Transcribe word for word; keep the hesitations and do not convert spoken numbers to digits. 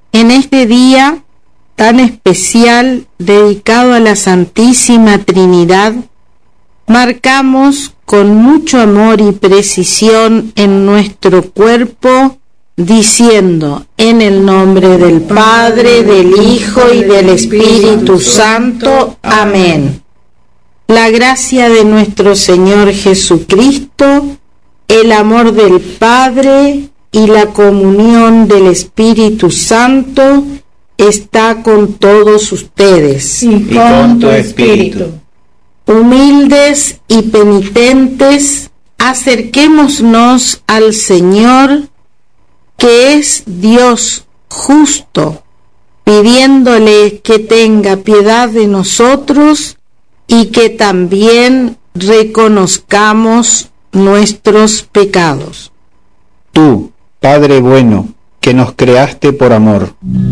En este día tan especial dedicado a la Santísima Trinidad, marcamos con mucho amor y precisión en nuestro cuerpo, diciendo: en el nombre del Padre, del Hijo y del Espíritu Santo. Amén. La gracia de nuestro Señor Jesucristo, el amor del Padre y la comunión del Espíritu Santo está con todos ustedes. Y con tu espíritu. Humildes y penitentes, acerquémonos al Señor, que es Dios justo, pidiéndole que tenga piedad de nosotros y que también reconozcamos nuestros pecados. Tú, Padre bueno, que nos creaste por amor,